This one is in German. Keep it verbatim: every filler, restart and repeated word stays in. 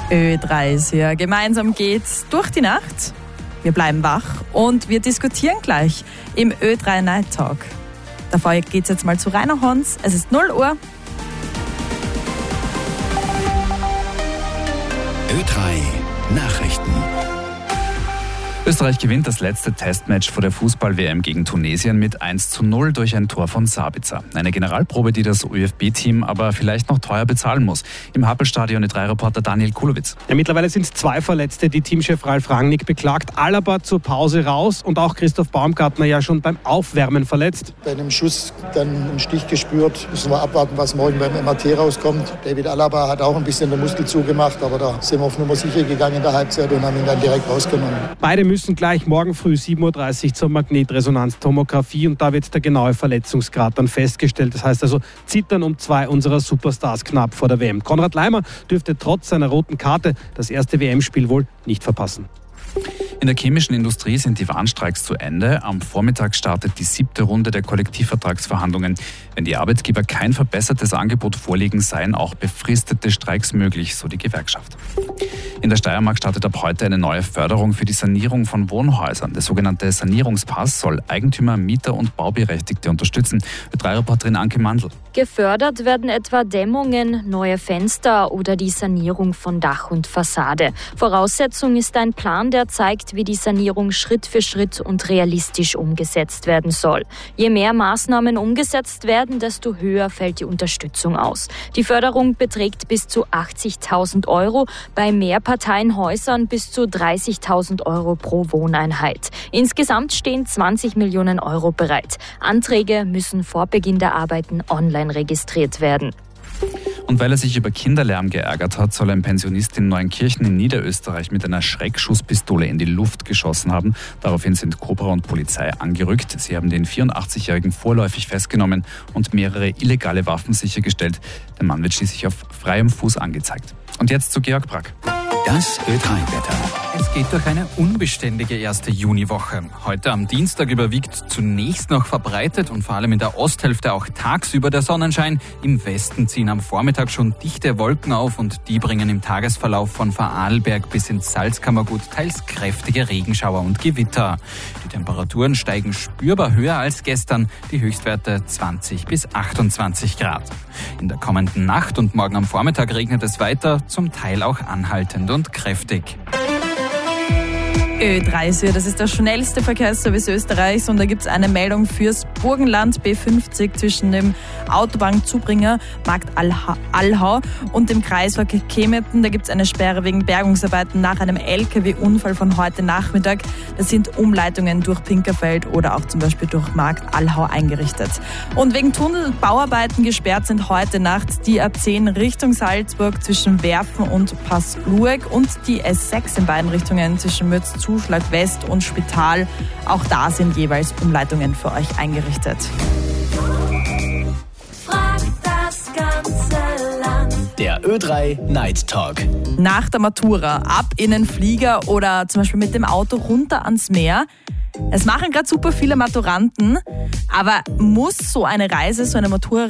Ö drei ist hier. Gemeinsam geht's durch die Nacht. Wir bleiben wach und wir diskutieren gleich im Ö drei Night Talk. Davor geht's jetzt mal zu Rainer Hons. Es ist null Uhr. Ö drei Nachrichten. Österreich gewinnt das letzte Testmatch vor der Fußball-W M gegen Tunesien mit eins zu null durch ein Tor von Sabitzer. Eine Generalprobe, die das ÖFB-Team aber vielleicht noch teuer bezahlen muss. Im Happelstadion Ö drei Reporter Daniel Kulowitz. Ja, mittlerweile sind es zwei Verletzte, die Teamchef Ralf Rangnick beklagt. Alaba zur Pause raus und auch Christoph Baumgartner ja schon beim Aufwärmen verletzt. Bei einem Schuss dann einen Stich gespürt. Müssen wir abwarten, was morgen beim M R T rauskommt. David Alaba hat auch ein bisschen den Muskel zugemacht, aber da sind wir auf Nummer sicher gegangen in der Halbzeit und haben ihn dann direkt rausgenommen. Beide müssen gleich morgen früh sieben Uhr dreißig zur Magnetresonanztomographie und da wird der genaue Verletzungsgrad dann festgestellt. Das heißt also zittern um zwei unserer Superstars knapp vor der W M. Konrad Laimer dürfte trotz seiner roten Karte das erste W M-Spiel wohl nicht verpassen. In der chemischen Industrie sind die Warnstreiks zu Ende. Am Vormittag startet die siebte Runde der Kollektivvertragsverhandlungen. Wenn die Arbeitgeber kein verbessertes Angebot vorlegen, seien auch befristete Streiks möglich, so die Gewerkschaft. In der Steiermark startet ab heute eine neue Förderung für die Sanierung von Wohnhäusern. Der sogenannte Sanierungspass soll Eigentümer, Mieter und Bauberechtigte unterstützen. Ö drei Reporterin Anke Mandl. Gefördert werden etwa Dämmungen, neue Fenster oder die Sanierung von Dach und Fassade. Voraussetzung ist ein Plan, der zeigt, wie die Sanierung Schritt für Schritt und realistisch umgesetzt werden soll. Je mehr Maßnahmen umgesetzt werden, desto höher fällt die Unterstützung aus. Die Förderung beträgt bis zu achtzigtausend Euro, bei Mehrparteienhäusern bis zu dreißigtausend Euro pro Wohneinheit. Insgesamt stehen zwanzig Millionen Euro bereit. Anträge müssen vor Beginn der Arbeiten online registriert werden. Und weil er sich über Kinderlärm geärgert hat, soll ein Pensionist in Neunkirchen in Niederösterreich mit einer Schreckschusspistole in die Luft geschossen haben. Daraufhin sind Cobra und Polizei angerückt. Sie haben den vierundachtzigjährigen vorläufig festgenommen und mehrere illegale Waffen sichergestellt. Der Mann wird schließlich auf freiem Fuß angezeigt. Und jetzt zu Georg Brack. Das Ö drei Wetter. Es geht durch eine unbeständige erste Juniwoche. Heute am Dienstag überwiegt zunächst noch verbreitet und vor allem in der Osthälfte auch tagsüber der Sonnenschein. Im Westen ziehen am Vormittag schon dichte Wolken auf und die bringen im Tagesverlauf von Vorarlberg bis ins Salzkammergut teils kräftige Regenschauer und Gewitter. Die Temperaturen steigen spürbar höher als gestern, die Höchstwerte zwanzig bis achtundzwanzig Grad. In der kommenden Nacht und morgen am Vormittag regnet es weiter, zum Teil auch anhaltend und kräftig. Ö drei ist hier, das ist der schnellste Verkehrsservice Österreichs und da gibt es eine Meldung fürs Burgenland B fünfzig zwischen dem Autobahnzubringer Markt Allhau und dem Kreisverkehr Kemeten. Da gibt es eine Sperre wegen Bergungsarbeiten nach einem L K W-Unfall von heute Nachmittag. Das sind Umleitungen durch Pinkerfeld oder auch zum Beispiel durch Markt Allhau eingerichtet. Und wegen Tunnelbauarbeiten gesperrt sind heute Nacht die A zehn Richtung Salzburg zwischen Werfen und Passlueg und die S sechs in beiden Richtungen zwischen Mütz, Zuschlag West und Spital. Auch da sind jeweils Umleitungen für euch eingerichtet. Frag das ganze Land. Der Ö drei Night Talk. Nach der Matura ab in den Flieger oder zum Beispiel mit dem Auto runter ans Meer. Es machen gerade super viele Maturanten, aber muss so eine Reise, so eine Matura